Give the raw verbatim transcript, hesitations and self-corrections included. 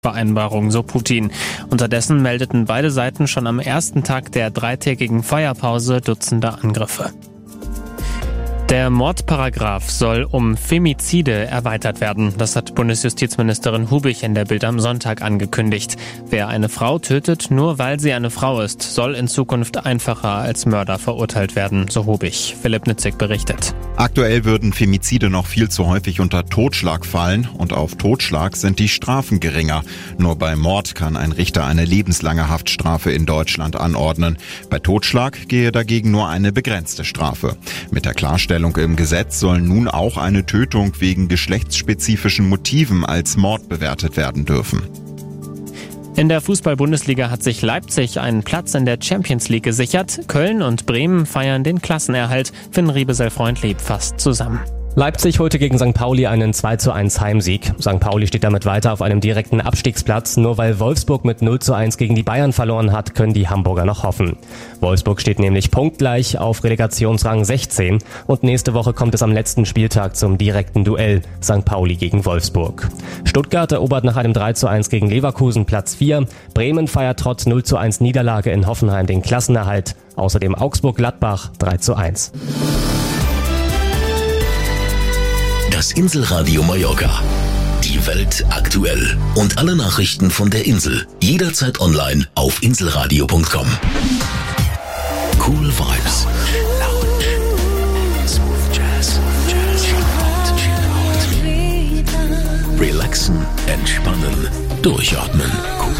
Vereinbarung, so Putin. Unterdessen meldeten beide Seiten schon am ersten Tag der dreitägigen Feuerpause Dutzende Angriffe. Der Mordparagraph soll um Femizide erweitert werden. Das hat Bundesjustizministerin Hubich in der Bild am Sonntag angekündigt. Wer eine Frau tötet, nur weil sie eine Frau ist, soll in Zukunft einfacher als Mörder verurteilt werden, so Hubich. Philipp Nitzig berichtet. Aktuell würden Femizide noch viel zu häufig unter Totschlag fallen und auf Totschlag sind die Strafen geringer. Nur bei Mord kann ein Richter eine lebenslange Haftstrafe in Deutschland anordnen. Bei Totschlag gehe dagegen nur eine begrenzte Strafe. Mit der Klarstellung im Gesetz soll nun auch eine Tötung wegen geschlechtsspezifischen Motiven als Mord bewertet werden dürfen. In der Fußball-Bundesliga hat sich Leipzig einen Platz in der Champions League gesichert. Köln und Bremen feiern den Klassenerhalt. Finn Riebesell-Freundlieb fasst zusammen. Leipzig holte gegen Sankt Pauli einen zwei zu eins Heimsieg. Sankt Pauli steht damit weiter auf einem direkten Abstiegsplatz. Nur weil Wolfsburg mit null zu eins gegen die Bayern verloren hat, können die Hamburger noch hoffen. Wolfsburg steht nämlich punktgleich auf Relegationsrang sechzehn und nächste Woche kommt es am letzten Spieltag zum direkten Duell Sankt Pauli gegen Wolfsburg. Stuttgart erobert nach einem drei zu eins gegen Leverkusen Platz vier. Bremen feiert trotz null zu eins Niederlage in Hoffenheim den Klassenerhalt. Außerdem Augsburg-Gladbach drei zu eins. Das Inselradio Mallorca. Die Welt aktuell. Und alle Nachrichten von der Insel. Jederzeit online auf inselradio punkt com. Cool Vibes. Smooth Jazz. Relaxen, entspannen, durchatmen.